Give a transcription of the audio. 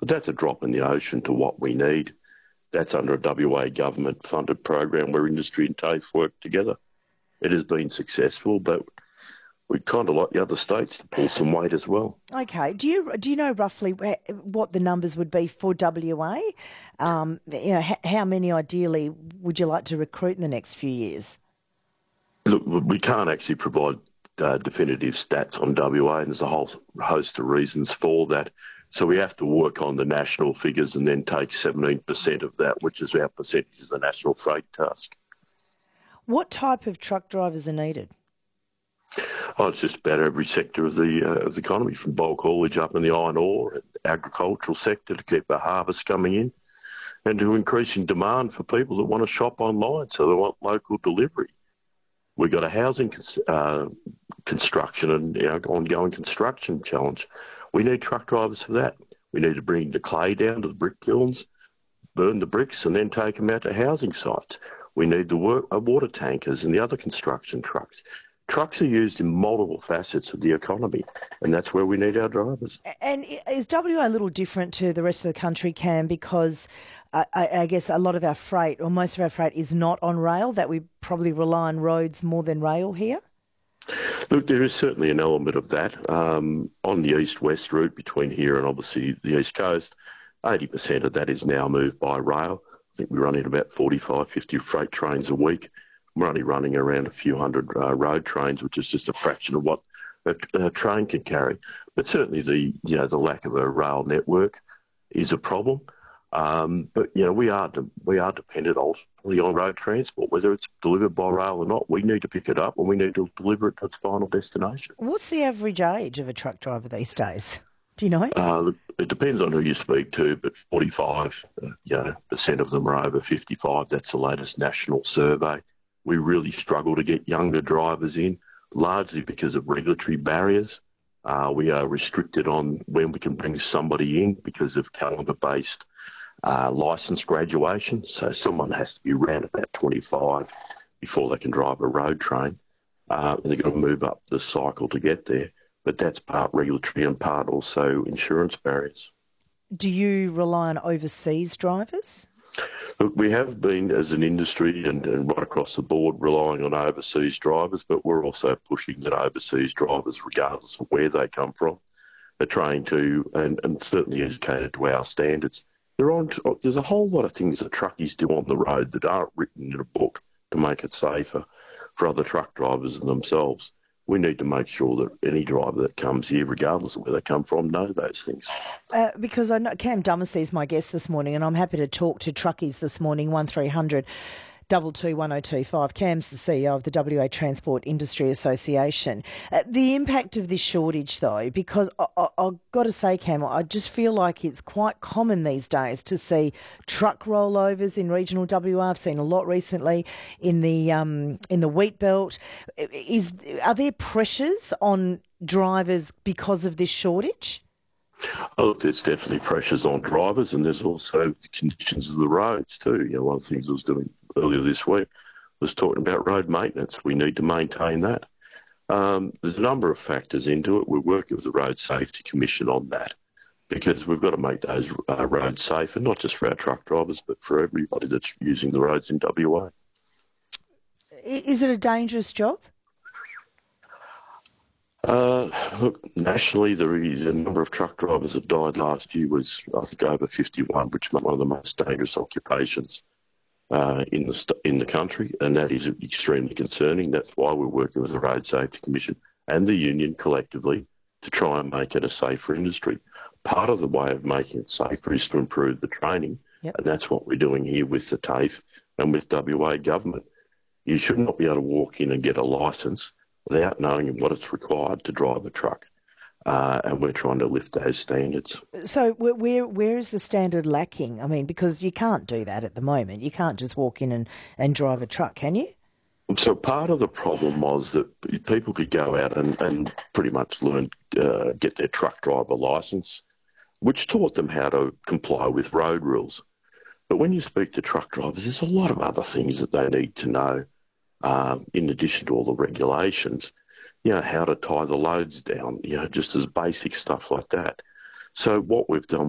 But that's a drop in the ocean to what we need. That's under a WA government-funded program where industry and TAFE work together. It has been successful, but we'd kind of like the other states to pull some weight as well. Okay. Do you know roughly what the numbers would be for WA? How many ideally would you like to recruit in the next few years? Look, we can't actually provide definitive stats on WA, and there's a whole host of reasons for that. So we have to work on the national figures and then take 17% of that, which is our percentage of the national freight task. What type of truck drivers are needed? Oh, it's just about every sector of the economy, from bulk haulage up in the iron ore and agricultural sector to keep the harvest coming in, and to increasing demand for people that want to shop online, so they want local delivery. We've got a housing construction and ongoing construction challenge. We need truck drivers for that. We need to bring the clay down to the brick kilns, burn the bricks and then take them out to housing sites. We need the water tankers and the other construction trucks. Trucks are used in multiple facets of the economy, and that's where we need our drivers. And is WA a little different to the rest of the country, Cam, because I guess a lot of our freight, or most of our freight, is not on rail, that we probably rely on roads more than rail here? Look, there is certainly an element of that. On the east-west route between here and obviously the east coast, 80% of that is now moved by rail. I think we run in about 45, 50 freight trains a week. We're only running around a few hundred road trains, which is just a fraction of what a train can carry. But certainly the lack of a rail network is a problem. But we are dependent ultimately on road transport, whether it's delivered by rail or not. We need to pick it up and we need to deliver it to its final destination. What's the average age of a truck driver these days? Do you know? It depends on who you speak to, but 45% of them are over 55. That's the latest national survey. We really struggle to get younger drivers in, largely because of regulatory barriers. We are restricted on when we can bring somebody in because of calendar-based licence graduation. So someone has to be around about 25 before they can drive a road train. And they've got to move up the cycle to get there. But that's part regulatory and part also insurance barriers. Do you rely on overseas drivers? Look, we have been, as an industry and right across the board, relying on overseas drivers, but we're also pushing that overseas drivers, regardless of where they come from, are trained to and certainly educated to our standards. There's a whole lot of things that truckies do on the road that aren't written in a book to make it safer for other truck drivers than themselves. We need to make sure that any driver that comes here, regardless of where they come from, know those things. Because I know Cam Dummersey is my guest this morning, and I'm happy to talk to truckies this morning, 1300 22 1025. Cam's the CEO of the WA Transport Industry Association. The impact of this shortage, though, because I've got to say, Cam, I just feel like it's quite common these days to see truck rollovers in regional WA. I've seen a lot recently in the wheat belt. Are there pressures on drivers because of this shortage? Oh, there's definitely pressures on drivers, and there's also the conditions of the roads too. One of the things I was doing earlier this week was talking about road maintenance. We need to maintain that. There's a number of factors into it. We're working with the Road Safety Commission on that because we've got to make those roads safer, not just for our truck drivers, but for everybody that's using the roads in WA. Is it a dangerous job? Look, nationally, the number of truck drivers that died last year was, I think, over 51, which is one of the most dangerous occupations in the country, and that is extremely concerning. That's why we're working with the Road Safety Commission and the union collectively to try and make it a safer industry. Part of the way of making it safer is to improve the training, and that's what we're doing here with the TAFE and with WA government. You should not be able to walk in and get a licence without knowing what it's required to drive a truck. And we're trying to lift those standards. So where is the standard lacking? I mean, because you can't do that at the moment. You can't just walk in and drive a truck, can you? So part of the problem was that people could go out and pretty much get their truck driver licence, which taught them how to comply with road rules. But when you speak to truck drivers, there's a lot of other things that they need to know. In addition to all the regulations, how to tie the loads down, just as basic stuff like that. So what we've done